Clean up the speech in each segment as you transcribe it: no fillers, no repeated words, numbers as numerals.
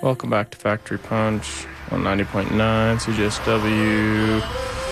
Welcome back to Factory Punch on 90.9 CJSW,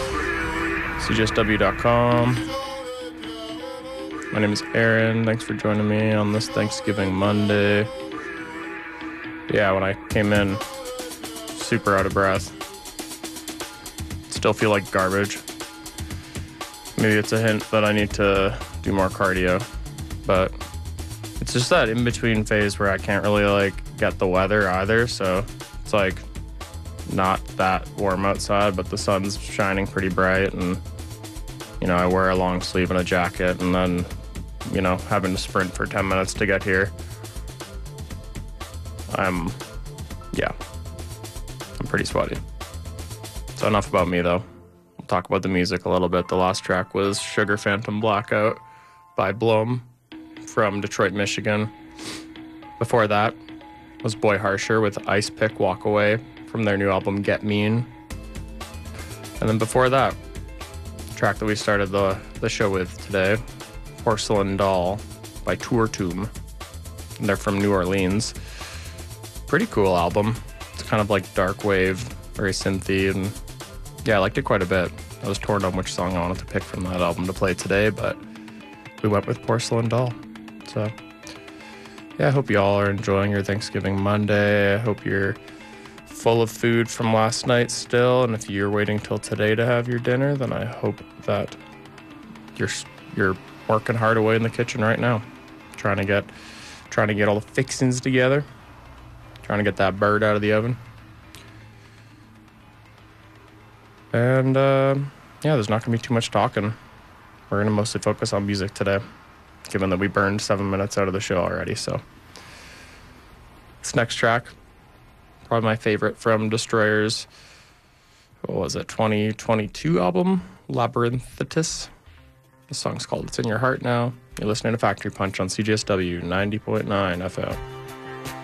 CJSW.com. My name is Aaron. Thanks for joining me on this Thanksgiving Monday. Yeah, when I came in, super out of breath. Still feel like garbage. Maybe it's a hint that I need to do more cardio, but it's just that in-between phase where I can't really get the weather either, so it's not that warm outside, but the sun's shining pretty bright, and I wear a long sleeve and a jacket, and then having to sprint for 10 minutes to get here. I'm pretty sweaty. So enough about me, though. We'll talk about the music a little bit. The last track was Sugar Phantom Blackout by Blom from Detroit, Michigan. Before that was Boy Harsher with Ice Pick Walk Away from their new album Get Mean. And then before that, the track that we started the show with today, Porcelain Doll by Tour Tomb. And they're from New Orleans. Pretty cool album. It's kind of like dark wave, very synthy, and yeah, I liked it quite a bit. I was torn on which song I wanted to pick from that album to play today, but we went with Porcelain Doll. So yeah, I hope you all are enjoying your Thanksgiving Monday. I hope you're full of food from last night still, and if you're waiting till today to have your dinner, then I hope that you're working hard away in the kitchen right now, trying to get all the fixings together, trying to get that bird out of the oven. And there's not gonna be too much talking. We're gonna mostly focus on music today, given that we burned 7 minutes out of the show already. So this next track, probably my favorite from Destroyer's, 2022 album, Labyrinthitis. The song's called It's in Your Heart Now. You're listening to Factory Punch on CJSW 90.9 FM.